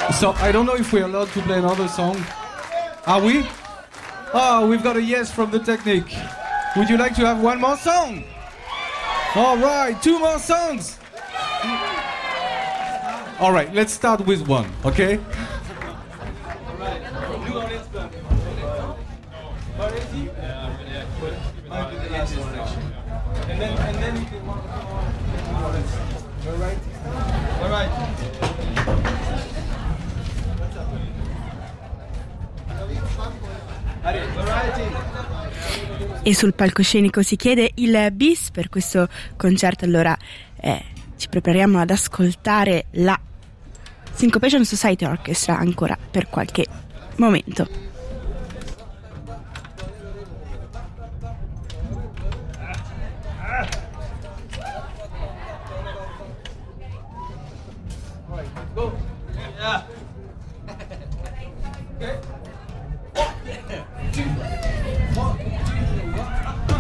So I don't know if we're allowed to play another song. Are we? Oh, we've got a yes from the technique. Would you like to have one more song? All right, 2 more songs. All right, let's start with one, okay? And then you can walk all right. All right. E sul palcoscenico si chiede il bis per questo concerto. Allora ci prepariamo ad ascoltare la Syncopation Society Orchestra ancora per qualche momento. Go. Yeah. Okay.